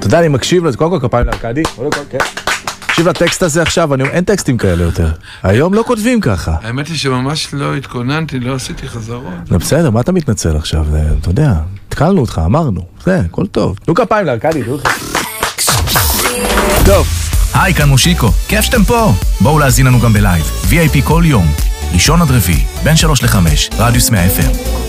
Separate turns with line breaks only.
אתה יודע, אני מקשיב לזה, קודם כל כפיים לארקדי, תקשיב לטקסט הזה עכשיו, אין טקסטים כאלה יותר. היום לא כותבים ככה.
האמת היא שממש לא התכוננתי, לא עשיתי חזרות.
זה בסדר, מה אתה מתנצל עכשיו? אתה יודע, התקלנו אותך, אמרנו. זה, הכל טוב. נו כפיים לארקדי, נו לך. טוב.
היי, כאן מושיקו. כיף שאתם פה. בואו להזין לנו גם בלייב. VIP כל יום. ראשון עד רביעי, בין 3 ל-5, רדיוס 100 FM.